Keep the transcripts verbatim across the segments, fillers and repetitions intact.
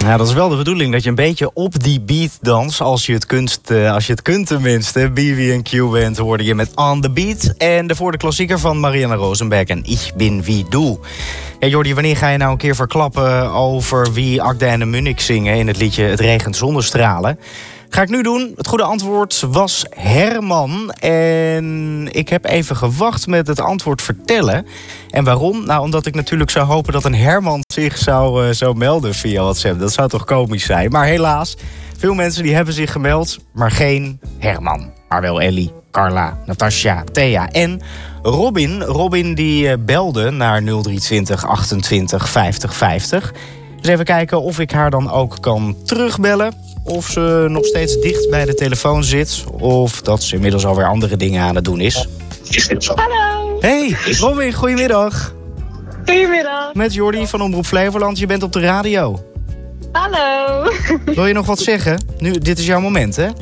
Ja, dat is wel de bedoeling, dat je een beetje op die beat danst. Als je het kunt, uh, als je het kunt tenminste. B B en Q Band hoorde je met On The Beat. En daarvoor de klassieker van Marianne Rosenberg en Ich bin wie du. Ja, Jordi, wanneer ga je nou een keer verklappen over wie Akda en de Munnik zingen in het liedje Het regent zonnestralen? Ga ik nu doen. Het goede antwoord was Herman. En ik heb even gewacht met het antwoord vertellen. En waarom? Nou, omdat ik natuurlijk zou hopen dat een Herman zich zou, uh, zou melden via WhatsApp. Dat zou toch komisch zijn. Maar helaas, veel mensen die hebben zich gemeld, maar geen Herman. Maar wel Ellie, Carla, Natasja, Thea en Robin. Robin die uh, belde naar nul drie twintig achtentwintig vijftig vijftig. Dus even kijken of ik haar dan ook kan terugbellen. Of ze nog steeds dicht bij de telefoon zit. Of dat ze inmiddels alweer andere dingen aan het doen is. Hallo. Hey, Robin, goedemiddag. Goedemiddag. Met Jordi van Omroep Flevoland. Je bent op de radio. Hallo. Wil je nog wat zeggen? Nu, dit is jouw moment, hè?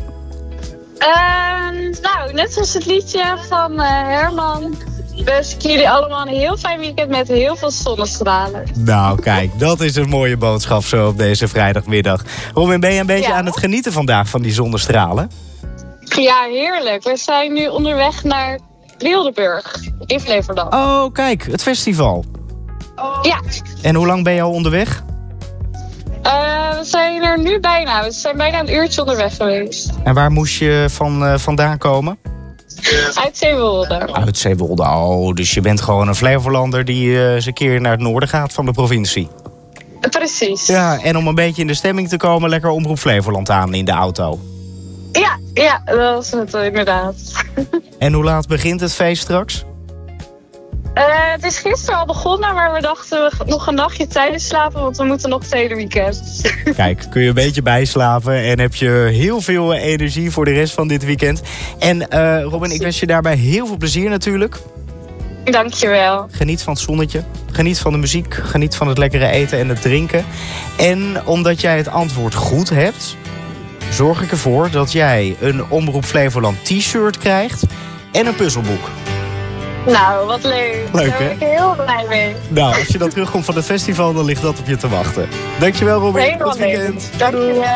Uh, nou, net zoals het liedje van uh, Herman. wens ik jullie allemaal een heel fijn weekend met heel veel zonnestralen. Nou, kijk, dat is een mooie boodschap zo op deze vrijdagmiddag. Robin, ben je een beetje ja. aan het genieten vandaag van die zonnestralen? Ja, heerlijk. We zijn nu onderweg naar Wildeburg in Flevoland. Oh, kijk, het festival. Ja. En hoe lang ben je al onderweg? Uh, we zijn er nu bijna. We zijn bijna een uurtje onderweg geweest. En waar moest je van, uh, vandaan komen? Uit Zeewolde. Uit Zeewolde, oh, dus je bent gewoon een Flevolander die uh, eens een keer naar het noorden gaat van de provincie. Precies. Ja, en om een beetje in de stemming te komen, lekker Omroep Flevoland aan in de auto. Ja, ja, dat is het inderdaad. En hoe laat begint het feest straks? Uh, het is gisteren al begonnen, maar we dachten we nog een nachtje tijdens slapen, want we moeten nog het hele weekend. Kijk, kun je een beetje bijslapen en heb je heel veel energie voor de rest van dit weekend. En uh, Robin, ik wens je daarbij heel veel plezier natuurlijk. Dankjewel. Geniet van het zonnetje, geniet van de muziek, geniet van het lekkere eten en het drinken. En omdat jij het antwoord goed hebt, zorg ik ervoor dat jij een Omroep Flevoland t-shirt krijgt en een puzzelboek. Nou, wat leuk. Leuk, Daar ben hè? ik heel blij mee. Nou, als je dan terugkomt van het festival, dan ligt dat op je te wachten. Dankjewel, Robin. Helemaal Goed weekend. Dankjewel.